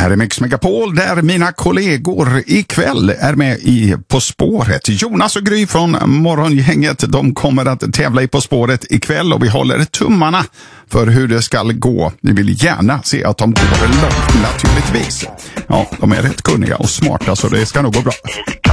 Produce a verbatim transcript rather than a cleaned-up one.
här är Mix Megapol där mina kollegor ikväll är med i På spåret. Jonas och Gry från Morgongänget, de kommer att tävla i På spåret ikväll och vi håller tummarna för hur det ska gå. Vi vill gärna se att de går långt naturligtvis. Ja, de är rätt kunniga och smarta så det ska nog gå bra.